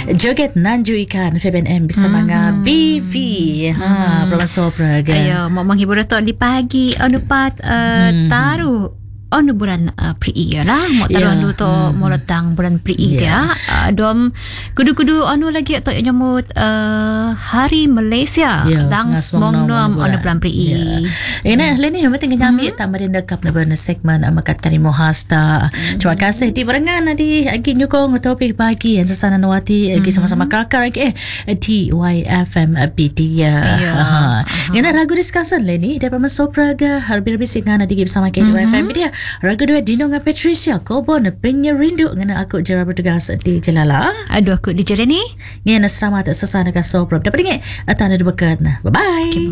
Joget Nanju Ikan FBNM bersama dengan BV. Perempuan Sopra ke? Ayo, mau menghibur tu di pagi. Anupat taruh onu bulan Pri lah. Mau taruh anu tu mau datang bulan Pri dia. Dom kudu-kudu anu lagi tu yang nyambut Hari Malaysia. Dang semong nom onu bulan Pri. Ini leni yang penting kami tak merinda kap na bulan segmen makat kali mohasta. Terima kasih di barengan di agi nyukong topik pagi yang sesana nawati agi sama-sama kakak lagi TYFM BD. Ini ragu discussion leni daripada Sopra ke harbi-harbi singan di bersama TYFM BD. Ragu dua Dino dengan Patricia Kobo na penyerindu ngana aku jara bertugas di Jelala. Aduh aku di Jelani. Ngana selamat sesana ka Sopra. Dapat dengar atau ada berkat. Bye bye.